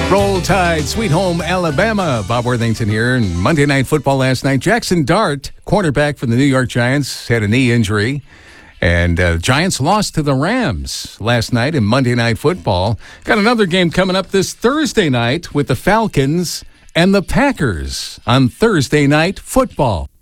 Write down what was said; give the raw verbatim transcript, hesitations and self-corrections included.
Roll Tide, Sweet Home, Alabama. Bob Worthington here. And Monday Night Football last night. Jackson Dart, cornerback for the New York Giants, had a knee injury. And uh, Giants lost to the Rams last night in Monday Night Football. Got another game coming up this Thursday night with the Falcons and the Packers on Thursday Night Football.